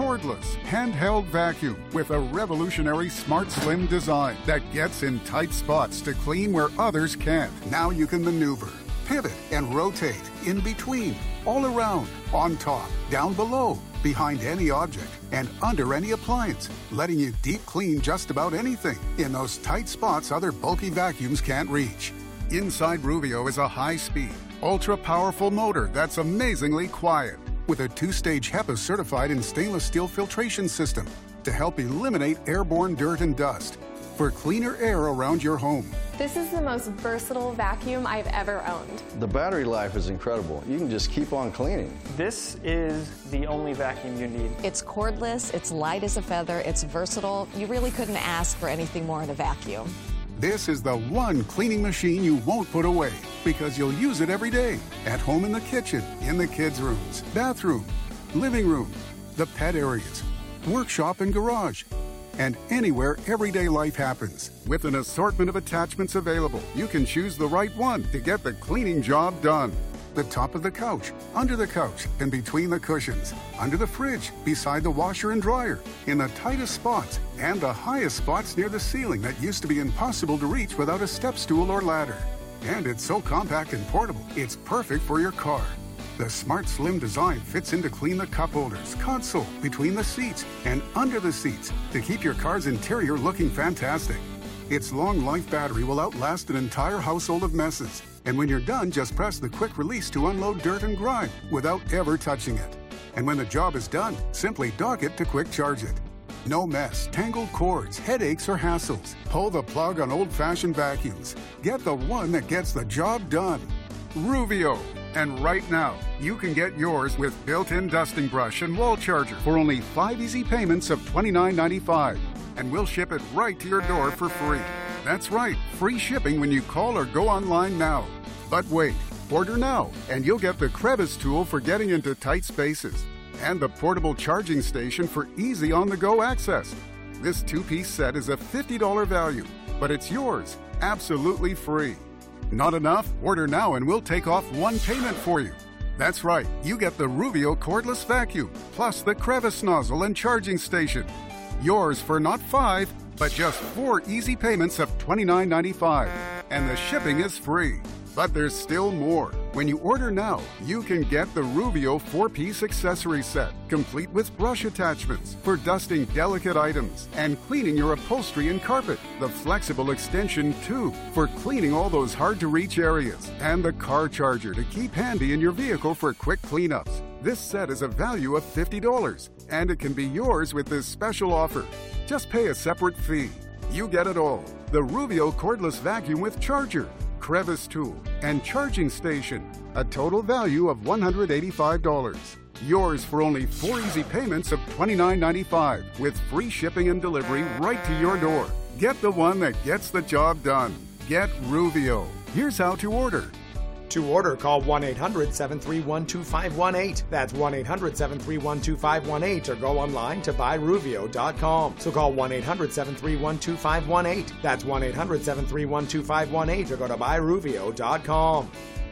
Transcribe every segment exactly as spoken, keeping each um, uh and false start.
cordless, handheld vacuum with a revolutionary Smart Slim design that gets in tight spots to clean where others can't. Now you can maneuver, pivot, and rotate in between, all around, on top, down below, behind any object, and under any appliance, letting you deep clean just about anything in those tight spots other bulky vacuums can't reach. Inside Ruvio is a high-speed, ultra-powerful motor that's amazingly quiet, with a two-stage HEPA-certified and stainless steel filtration system to help eliminate airborne dirt and dust for cleaner air around your home. This is the most versatile vacuum I've ever owned. The battery life is incredible. You can just keep on cleaning. This is the only vacuum you need. It's cordless, it's light as a feather, it's versatile. You really couldn't ask for anything more in a vacuum. This is the one cleaning machine you won't put away because you'll use it every day. At home, in the kitchen, in the kids' rooms, bathroom, living room, the pet areas, workshop and garage, and anywhere everyday life happens. With an assortment of attachments available, you can choose the right one to get the cleaning job done. The top of the couch, under the couch, and between the cushions, under the fridge, beside the washer and dryer, in the tightest spots, and the highest spots near the ceiling that used to be impossible to reach without a step stool or ladder. And it's so compact and portable, it's perfect for your car. The Smart Slim design fits in to clean the cup holders, console, between the seats, and under the seats to keep your car's interior looking fantastic. Its long life battery will outlast an entire household of messes. And when you're done, just press the quick release to unload dirt and grime without ever touching it. And when the job is done, simply dock it to quick charge it. No mess, tangled cords, headaches, or hassles. Pull the plug on old-fashioned vacuums. Get the one that gets the job done. Ruvio. And right now, you can get yours with built-in dusting brush and wall charger for only five easy payments of twenty-nine ninety-five. And we'll ship it right to your door for free. That's right, free shipping when you call or go online now. But wait, order now, and you'll get the crevice tool for getting into tight spaces, and the portable charging station for easy on-the-go access. This two-piece set is a fifty dollars value, but it's yours, absolutely free. Not enough? Order now and we'll take off one payment for you. That's right, you get the Ruvio cordless vacuum, plus the crevice nozzle and charging station. Yours for not five, but just four easy payments of twenty-nine ninety-five. And the shipping is free. But there's still more. When you order now, you can get the Ruvio four-piece accessory set, complete with brush attachments for dusting delicate items and cleaning your upholstery and carpet, the flexible extension tube for cleaning all those hard-to-reach areas, and the car charger to keep handy in your vehicle for quick cleanups. This set is a value of fifty dollars, and it can be yours with this special offer. Just pay a separate fee. You get it all. The Ruvio cordless vacuum with charger, crevice tool, and charging station. A total value of one hundred eighty-five dollars. Yours for only four easy payments of twenty-nine ninety-five with free shipping and delivery right to your door. Get the one that gets the job done. Get Ruvio. Here's how to order. To order, call one eight hundred, seven three one, two five one eight. That's one eight hundred, seven three one, two five one eight, or go online to buy ruvio dot com. So call one eight hundred, seven three one, two five one eight. That's one eight hundred, seven three one, two five one eight, or go to buy ruvio dot com.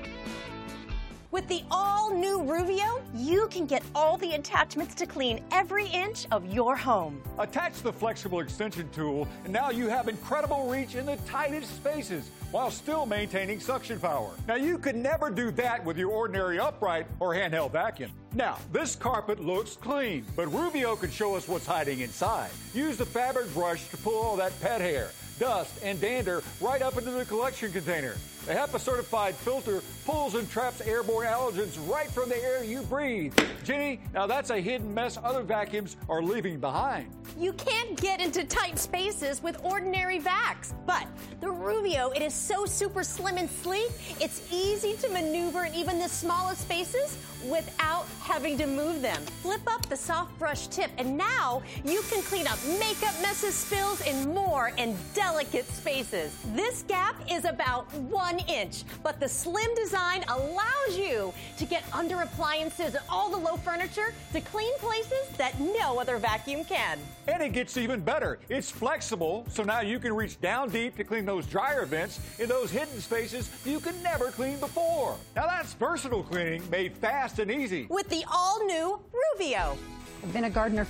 With the all-new Ruvio, you can get all the attachments to clean every inch of your home. Attach the flexible extension tool, and now you have incredible reach in the tightest spaces while still maintaining suction power. Now, you could never do that with your ordinary upright or handheld vacuum. Now, this carpet looks clean, but Ruvio can show us what's hiding inside. Use the fabric brush to pull all that pet hair, dust, and dander right up into the collection container. The HEPA-certified filter pulls and traps airborne allergens right from the air you breathe. Jenny, now that's a hidden mess other vacuums are leaving behind. You can't get into tight spaces with ordinary vacs, but the Ruvio, it is so super slim and sleek, it's easy to maneuver in even the smallest spaces without having to move them. Flip up the soft brush tip, and now you can clean up makeup messes, spills, and more in delicate spaces. This gap is about one inch, but the slim design allows you to get under appliances and all the low furniture to clean places that no other vacuum can. And it gets even better. It's flexible, so now you can reach down deep to clean those dryer vents in those hidden spaces you could never clean before. Now that's versatile cleaning made fast and easy. With the all-new Ruvio. I've been a gardener